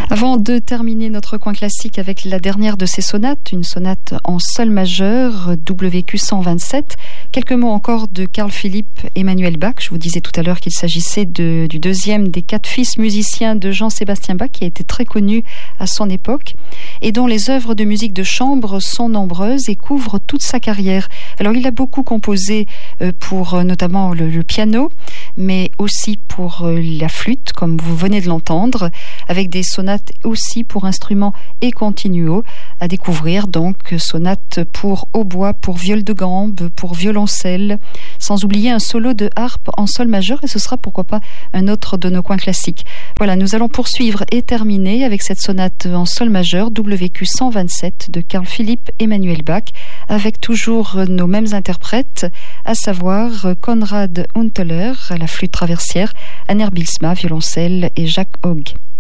Avant de terminer notre coin classique avec la dernière de ces sonates, une sonate en sol majeur, WQ 127, quelques mots encore de Carl Philipp Emanuel Bach. Je vous disais tout à l'heure qu'il s'agissait du deuxième des 4 fils musiciens de Jean-Sébastien Bach, qui a été très connu à son époque et dont les œuvres de musique de chambre sont nombreuses et couvrent toute sa carrière. Alors il a beaucoup composé pour notamment le piano, mais aussi pour la flûte, comme vous venez de l'entendre, avec des sonates aussi pour instruments et continuo à découvrir, donc sonates pour hautbois, pour viol de gambe, pour violoncelle, sans oublier un solo de harpe en sol majeur, et ce sera pourquoi pas un autre de nos coins classiques. Voilà, nous allons poursuivre et terminer avec cette sonate en sol majeur WQ 127 de Carl Philipp Emanuel Bach, avec toujours nos mêmes interprètes, à savoir Konrad Hunteler à la flûte traversière, Anner Bylsma violoncelle et Jacques Hogg.